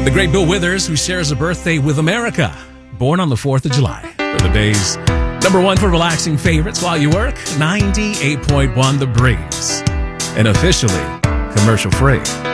The great Bill Withers, who shares a birthday with America, born on the 4th of July. For the day's number one for relaxing favorites while you work, 98.1 The Breeze. And officially commercial free.